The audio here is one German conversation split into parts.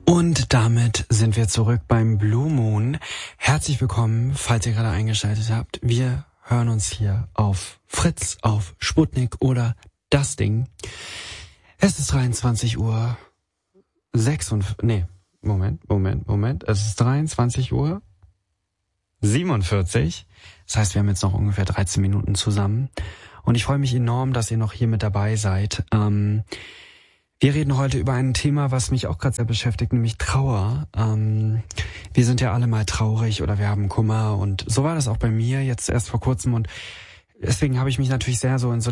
Und damit sind wir zurück beim Blue Moon. Herzlich willkommen, falls ihr gerade eingeschaltet habt. Wir hören uns hier auf Fritz, auf Sputnik oder das Ding. Es ist 23 Uhr 46. Nee, Moment. Es ist 23 Uhr 47. Das heißt, wir haben jetzt noch ungefähr 13 Minuten zusammen. Und ich freue mich enorm, dass ihr noch hier mit dabei seid. Wir reden heute über ein Thema, was mich auch gerade sehr beschäftigt, nämlich Trauer. Wir sind ja alle mal traurig oder wir haben Kummer und so war das auch bei mir jetzt erst vor kurzem und deswegen habe ich mich natürlich sehr so in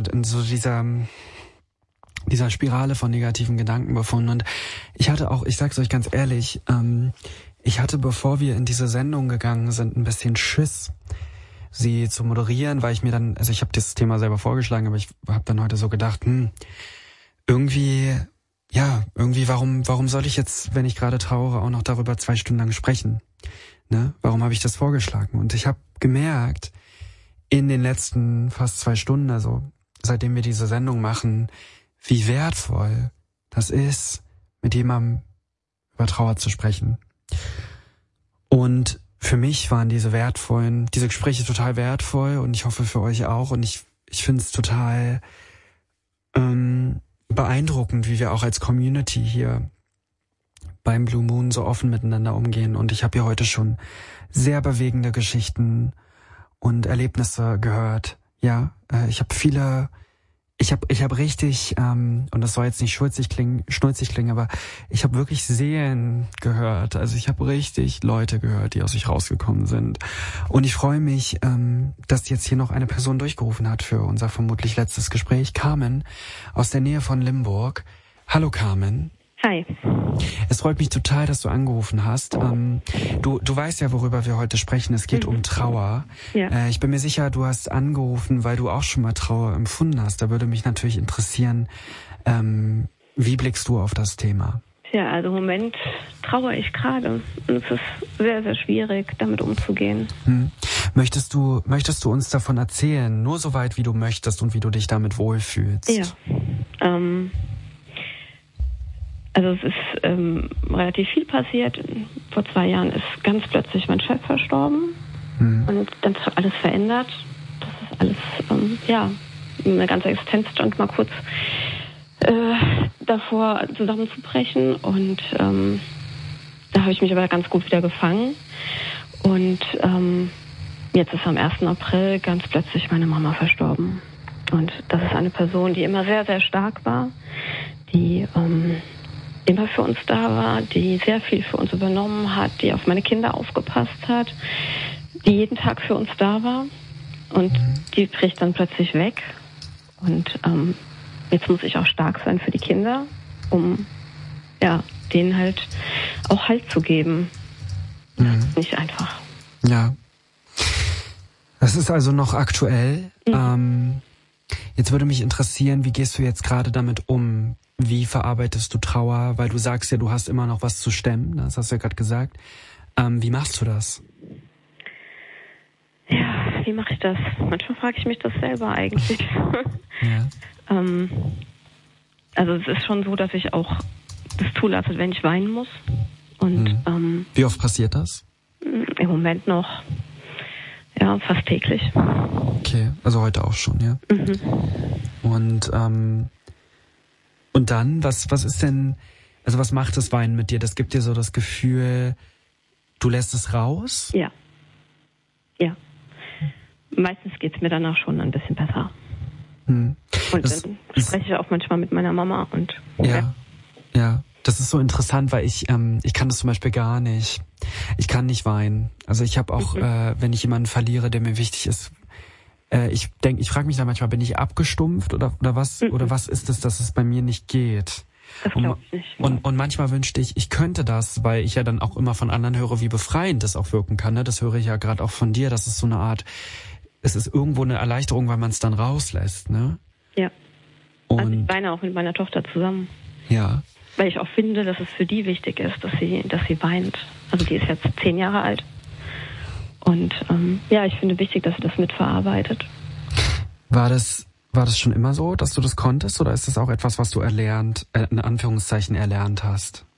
dieser Spirale von negativen Gedanken befunden und ich hatte auch, ich sag's euch ganz ehrlich, ich hatte, bevor wir in diese Sendung gegangen sind, ein bisschen Schiss, sie zu moderieren, weil ich mir dann, also ich habe das Thema selber vorgeschlagen, aber ich habe dann heute so gedacht, irgendwie, warum soll ich jetzt, wenn ich gerade trauere, auch noch darüber 2 Stunden lang sprechen? Ne? Warum habe ich das vorgeschlagen? Und ich habe gemerkt, in den letzten fast 2 Stunden, also seitdem wir diese Sendung machen, wie wertvoll das ist, mit jemandem über Trauer zu sprechen. Und für mich waren diese Gespräche total wertvoll und ich hoffe für euch auch. Und ich finde es total beeindruckend, wie wir auch als Community hier beim Blue Moon so offen miteinander umgehen. Und ich habe hier heute schon sehr bewegende Geschichten und Erlebnisse gehört. Ja, ich habe richtig, und das soll jetzt nicht schnulzig klingen, aber ich habe wirklich Seelen gehört. Also ich habe richtig Leute gehört, die aus sich rausgekommen sind. Und ich freue mich, dass jetzt hier noch eine Person durchgerufen hat für unser vermutlich letztes Gespräch. Carmen aus der Nähe von Limburg. Hallo Carmen. Hi. Es freut mich total, dass du angerufen hast. Du weißt ja, worüber wir heute sprechen. Es geht um Trauer. Ja. Ich bin mir sicher, du hast angerufen, weil du auch schon mal Trauer empfunden hast. Da würde mich natürlich interessieren, wie blickst du auf das Thema? Ja, also im Moment trauere ich gerade. Und es ist sehr, sehr schwierig, damit umzugehen. Möchtest du uns davon erzählen? Nur so weit, wie du möchtest und wie du dich damit wohlfühlst. Ja. Also es ist relativ viel passiert. Vor 2 Jahren ist ganz plötzlich mein Chef verstorben. Und dann ist alles verändert. Das ist alles, meine ganze Existenz stand mal kurz davor zusammenzubrechen. Und da habe ich mich aber ganz gut wieder gefangen. Und jetzt ist am 1. April ganz plötzlich meine Mama verstorben. Und das ist eine Person, die immer sehr, sehr stark war, die immer für uns da war, die sehr viel für uns übernommen hat, die auf meine Kinder aufgepasst hat, die jeden Tag für uns da war und die bricht dann plötzlich weg und jetzt muss ich auch stark sein für die Kinder, um denen halt auch Halt zu geben. Das ist nicht einfach. Ja. Das ist also noch aktuell. Jetzt würde mich interessieren, wie gehst du jetzt gerade damit um? Wie verarbeitest du Trauer? Weil du sagst ja, du hast immer noch was zu stemmen. Das hast du ja gerade gesagt. Wie machst du das? Ja, wie mache ich das? Manchmal frage ich mich das selber eigentlich. Ja. Also es ist schon so, dass ich auch das zulasse, wenn ich weinen muss. Und wie oft passiert das? Im Moment noch fast täglich. Okay, also heute auch schon, ja. Und dann, was ist denn, also was macht das Weinen mit dir? Das gibt dir so das Gefühl, du lässt es raus? Ja. Ja. Meistens geht's mir danach schon ein bisschen besser. Und dann spreche ich auch manchmal mit meiner Mama und ja. Das ist so interessant, weil ich kann das zum Beispiel gar nicht. Ich kann nicht weinen. Also ich habe auch, wenn ich jemanden verliere, der mir wichtig ist, ich frage mich da manchmal, bin ich abgestumpft oder was? Oder was ist es, dass es bei mir nicht geht? Das glaube ich nicht. Und manchmal wünschte ich könnte das, weil ich ja dann auch immer von anderen höre, wie befreiend das auch wirken kann. Ne? Das höre ich ja gerade auch von dir. Das ist so eine Art, es ist irgendwo eine Erleichterung, weil man es dann rauslässt, ne? Ja. Also ich weine auch mit meiner Tochter zusammen. Ja. Weil ich auch finde, dass es für die wichtig ist, dass sie weint. Also die ist jetzt 10 Jahre alt. Und ich finde wichtig, dass sie das mitverarbeitet. War das schon immer so, dass du das konntest? Oder ist das auch etwas, was du in Anführungszeichen erlernt hast?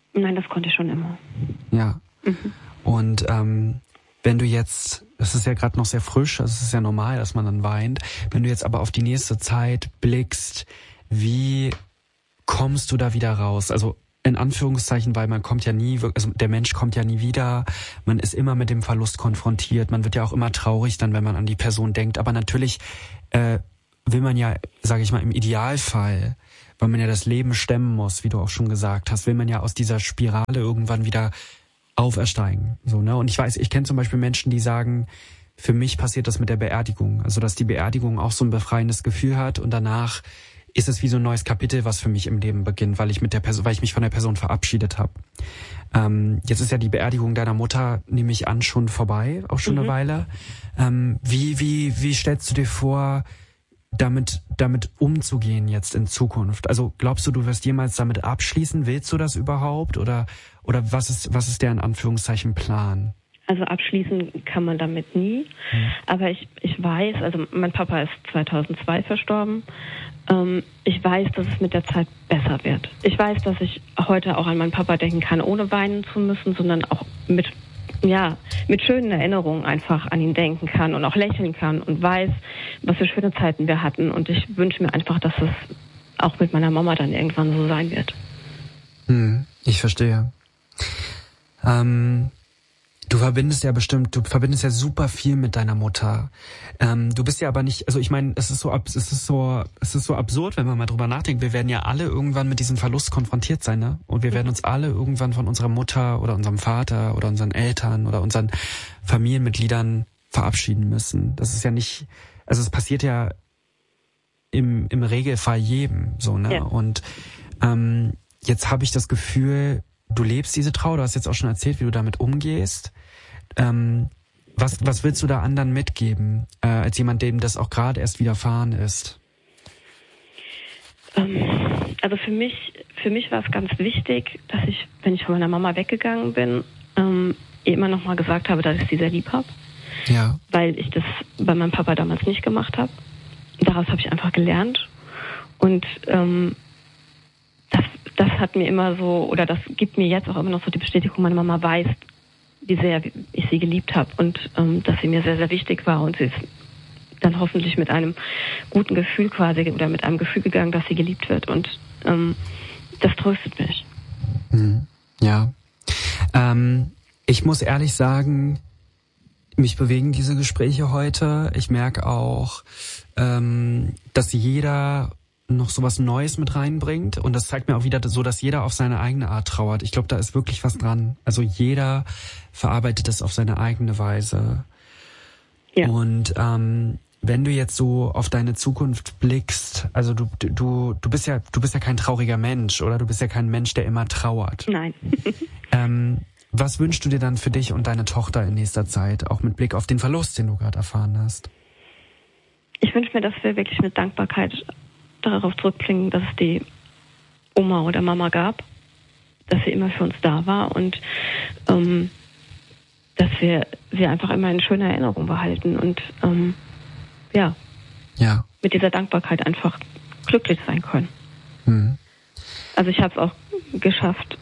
Nein, das konnte ich schon immer. Ja. Und wenn du jetzt, das ist ja gerade noch sehr frisch, also es ist ja normal, dass man dann weint, wenn du jetzt aber auf die nächste Zeit blickst, wie kommst du da wieder raus? Also in Anführungszeichen, weil man kommt ja nie, also der Mensch kommt ja nie wieder, man ist immer mit dem Verlust konfrontiert, man wird ja auch immer traurig dann, wenn man an die Person denkt, aber natürlich will man ja, sage ich mal, im Idealfall, weil man ja das Leben stemmen muss, wie du auch schon gesagt hast, will man ja aus dieser Spirale irgendwann wieder aufersteigen, so, ne? Und ich kenne zum Beispiel Menschen, die sagen, für mich passiert das mit der Beerdigung, also dass die Beerdigung auch so ein befreiendes Gefühl hat und danach ist es wie so ein neues Kapitel, was für mich im Leben beginnt, weil ich mich von der Person verabschiedet habe. Jetzt ist ja die Beerdigung deiner Mutter, nehme ich an, schon vorbei, auch schon eine Weile. Wie stellst du dir vor, damit umzugehen jetzt in Zukunft? Also glaubst du wirst jemals damit abschließen? Willst du das überhaupt? Oder was ist der in Anführungszeichen Plan? Also abschließen kann man damit nie. Aber ich weiß, also mein Papa ist 2002 verstorben. Ich weiß, dass es mit der Zeit besser wird. Ich weiß, dass ich heute auch an meinen Papa denken kann, ohne weinen zu müssen, sondern auch mit schönen Erinnerungen einfach an ihn denken kann und auch lächeln kann und weiß, was für schöne Zeiten wir hatten. Und ich wünsche mir einfach, dass es auch mit meiner Mama dann irgendwann so sein wird. Ich verstehe. Du verbindest ja super viel mit deiner Mutter. Du bist ja aber nicht, also ich meine, es ist so absurd, wenn man mal drüber nachdenkt. Wir werden ja alle irgendwann mit diesem Verlust konfrontiert sein, ne? Und wir werden uns alle irgendwann von unserer Mutter oder unserem Vater oder unseren Eltern oder unseren Familienmitgliedern verabschieden müssen. Das ist ja nicht, also es passiert ja im Regelfall jedem, so, ne? Ja. Und jetzt habe ich das Gefühl, du lebst diese Trauer, du hast jetzt auch schon erzählt, wie du damit umgehst. Was willst du da anderen mitgeben, als jemand, dem das auch gerade erst widerfahren ist? Also für mich war es ganz wichtig, dass ich, wenn ich von meiner Mama weggegangen bin, ihr immer noch mal gesagt habe, dass ich sie sehr lieb habe. Ja. Weil ich das bei meinem Papa damals nicht gemacht habe. Daraus habe ich einfach gelernt. Und das hat mir immer so, oder das gibt mir jetzt auch immer noch so die Bestätigung, meine Mama weiß, wie sehr ich sie geliebt habe und dass sie mir sehr, sehr wichtig war und sie ist dann hoffentlich mit einem guten Gefühl quasi oder mit einem Gefühl gegangen, dass sie geliebt wird und das tröstet mich. Ja. Ich muss ehrlich sagen, mich bewegen diese Gespräche heute. Ich merke auch, dass jeder noch sowas Neues mit reinbringt und das zeigt mir auch wieder so, dass jeder auf seine eigene Art trauert. Ich glaube, da ist wirklich was dran. Also jeder verarbeitet das auf seine eigene Weise. Ja. Und wenn du jetzt so auf deine Zukunft blickst, also du bist ja kein trauriger Mensch, oder? Du bist ja kein Mensch, der immer trauert. Nein. Was wünschst du dir dann für dich und deine Tochter in nächster Zeit, auch mit Blick auf den Verlust, den du gerade erfahren hast? Ich wünsche mir, dass wir wirklich mit Dankbarkeit darauf zurückblicken, dass es die Oma oder Mama gab, dass sie immer für uns da war und dass wir sie einfach immer in schöner Erinnerung behalten und mit dieser Dankbarkeit einfach glücklich sein können. Also ich habe es auch geschafft,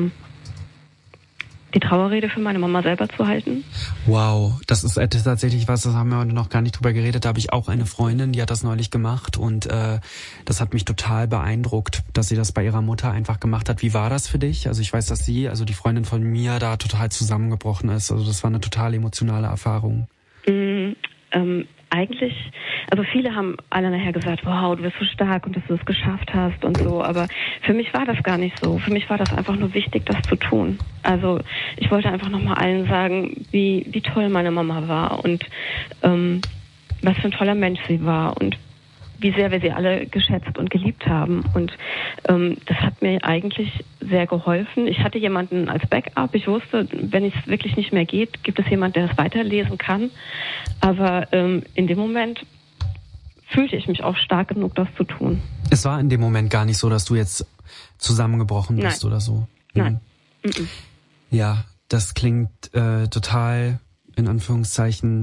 die Trauerrede für meine Mama selber zu halten. Wow, das ist tatsächlich was, das haben wir heute noch gar nicht drüber geredet. Da habe ich auch eine Freundin, die hat das neulich gemacht und das hat mich total beeindruckt, dass sie das bei ihrer Mutter einfach gemacht hat. Wie war das für dich? Also ich weiß, dass sie, also die Freundin von mir, da total zusammengebrochen ist. Also das war eine total emotionale Erfahrung. Eigentlich, also viele haben alle nachher gesagt, wow, du bist so stark und dass du es geschafft hast und so, aber für mich war das gar nicht so. Für mich war das einfach nur wichtig, das zu tun. Also ich wollte einfach nochmal allen sagen, wie toll meine Mama war und was für ein toller Mensch sie war und wie sehr wir sie alle geschätzt und geliebt haben. Und das hat mir eigentlich sehr geholfen. Ich hatte jemanden als Backup. Ich wusste, wenn es wirklich nicht mehr geht, gibt es jemanden, der es weiterlesen kann. Aber in dem Moment fühlte ich mich auch stark genug, das zu tun. Es war in dem Moment gar nicht so, dass du jetzt zusammengebrochen bist oder so? Nein. Ja, das klingt total, in Anführungszeichen,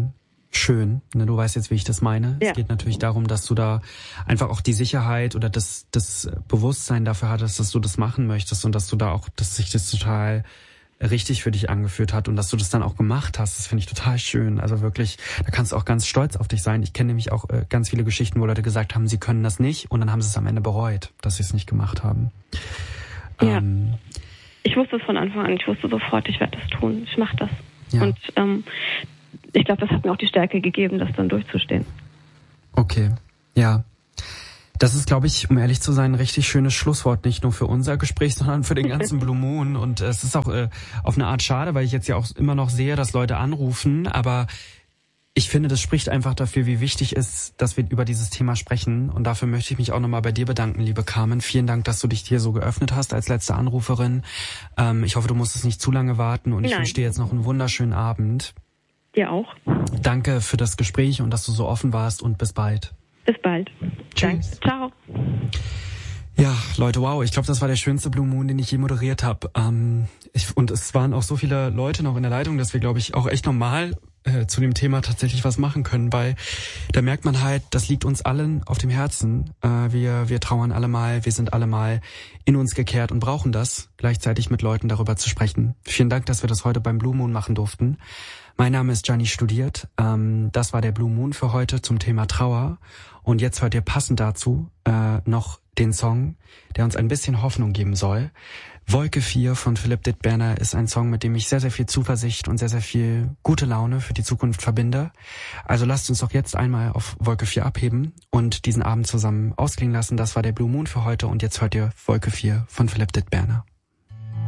schön. Ne, du weißt jetzt, wie ich das meine. Ja. Es geht natürlich darum, dass du da einfach auch die Sicherheit oder das Bewusstsein dafür hattest, dass du das machen möchtest und dass du da auch, dass sich das total richtig für dich angefühlt hat und dass du das dann auch gemacht hast. Das finde ich total schön. Also wirklich, da kannst du auch ganz stolz auf dich sein. Ich kenne nämlich auch ganz viele Geschichten, wo Leute gesagt haben, sie können das nicht und dann haben sie es am Ende bereut, dass sie es nicht gemacht haben. Ja. Ich wusste es von Anfang an. Ich wusste sofort, ich werde das tun. Ich mache das. Ja. Und ich glaube, das hat mir auch die Stärke gegeben, das dann durchzustehen. Okay, ja. Das ist, glaube ich, um ehrlich zu sein, ein richtig schönes Schlusswort, nicht nur für unser Gespräch, sondern für den ganzen Blue Moon. Und es ist auch auf eine Art schade, weil ich jetzt ja auch immer noch sehe, dass Leute anrufen. Aber ich finde, das spricht einfach dafür, wie wichtig es ist, dass wir über dieses Thema sprechen. Und dafür möchte ich mich auch nochmal bei dir bedanken, liebe Carmen. Vielen Dank, dass du dich hier so geöffnet hast als letzte Anruferin. Ich hoffe, du musstest nicht zu lange warten und ich wünsche dir jetzt noch einen wunderschönen Abend. Dir auch. Danke für das Gespräch und dass du so offen warst und bis bald. Bis bald. Tschüss. Ciao. Ja, Leute, wow, ich glaube, das war der schönste Blue Moon, den ich je moderiert habe. Und es waren auch so viele Leute noch in der Leitung, dass wir, glaube ich, auch echt normal zu dem Thema tatsächlich was machen können, weil da merkt man halt, das liegt uns allen auf dem Herzen. Wir trauern alle mal, wir sind alle mal in uns gekehrt und brauchen das, gleichzeitig mit Leuten darüber zu sprechen. Vielen Dank, dass wir das heute beim Blue Moon machen durften. Mein Name ist Gianni Studiert. Das war der Blue Moon für heute zum Thema Trauer. Und jetzt hört ihr passend dazu noch den Song, der uns ein bisschen Hoffnung geben soll. Wolke 4 von Philipp Dittberner ist ein Song, mit dem ich sehr, sehr viel Zuversicht und sehr, sehr viel gute Laune für die Zukunft verbinde. Also lasst uns doch jetzt einmal auf Wolke 4 abheben und diesen Abend zusammen ausklingen lassen. Das war der Blue Moon für heute und jetzt hört ihr Wolke 4 von Philipp Dittberner.